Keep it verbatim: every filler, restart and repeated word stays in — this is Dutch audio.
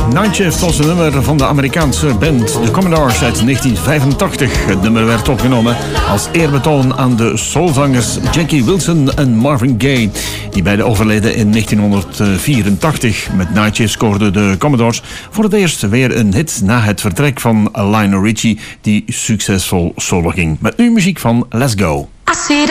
Night Shift was een nummer van de Amerikaanse band The Commodores uit negentien vijfentachtig. Het nummer werd opgenomen als eerbetoon aan de soulzangers Jackie Wilson en Marvin Gaye, die beide overleden in negentienhonderdvierentachtig. Met Night Shift scoorden de Commodores voor het eerst weer een hit na het vertrek van Lionel Richie, die succesvol solo ging. Met nu muziek van Let's Go.